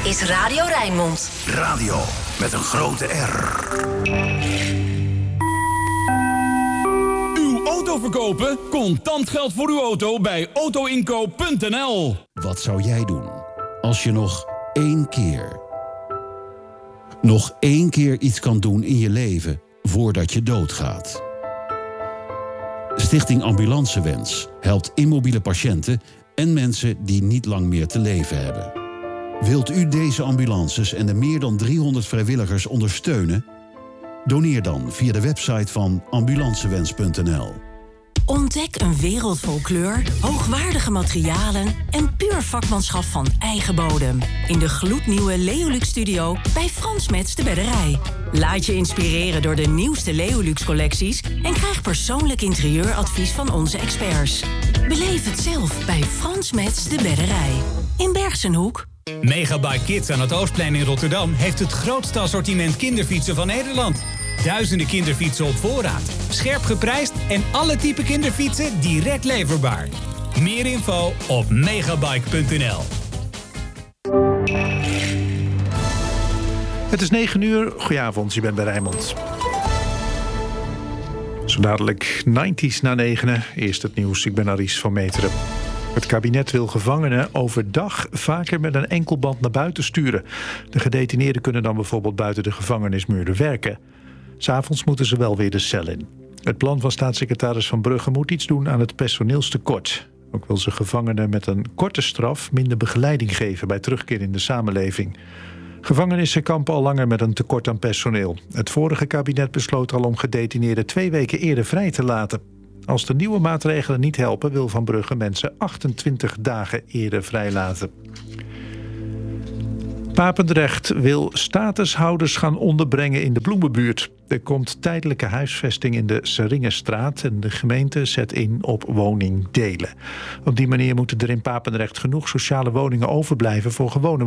is Radio Rijnmond. Radio met een grote R. Uw auto verkopen? Contant geld voor uw auto bij autoinkoop.nl. Wat zou jij doen als je nog één keer iets kan doen in je leven voordat je doodgaat? Stichting Ambulancewens helpt immobiele patiënten en mensen die niet lang meer te leven hebben. Wilt u deze ambulances en de meer dan 300 vrijwilligers ondersteunen? Doneer dan via de website van ambulancewens.nl. Ontdek een wereld vol kleur, hoogwaardige materialen en puur vakmanschap van eigen bodem. In de gloednieuwe Leolux Studio bij Frans Metz de Bedderij. Laat je inspireren door de nieuwste Leolux collecties en krijg persoonlijk interieuradvies van onze experts. Beleef het zelf bij Frans Metz de Bedderij. In Bergsenhoek. Megabike Kids aan het Oostplein in Rotterdam heeft het grootste assortiment kinderfietsen van Nederland. Duizenden kinderfietsen op voorraad, scherp geprijsd en alle type kinderfietsen direct leverbaar. Meer info op megabike.nl. Het is 9:00. Goedenavond, je bent bij Rijnmond. Zo dadelijk 90's na 9. Eerst het nieuws, ik ben Aries van Meteren. Het kabinet wil gevangenen overdag vaker met een enkelband naar buiten sturen. De gedetineerden kunnen dan bijvoorbeeld buiten de gevangenismuren werken. 'S Avonds moeten ze wel weer de cel in. Het plan van staatssecretaris Van Brugge moet iets doen aan het personeelstekort. Ook wil ze gevangenen met een korte straf minder begeleiding geven bij terugkeer in de samenleving. Gevangenissen kampen al langer met een tekort aan personeel. Het vorige kabinet besloot al om gedetineerden 2 weken eerder vrij te laten. Als de nieuwe maatregelen niet helpen, wil Van Brugge mensen 28 dagen eerder vrijlaten. Papendrecht wil statushouders gaan onderbrengen in de Bloemenbuurt. Er komt tijdelijke huisvesting in de Seringenstraat en de gemeente zet in op woningdelen. Op die manier moeten er in Papendrecht genoeg sociale woningen overblijven voor gewone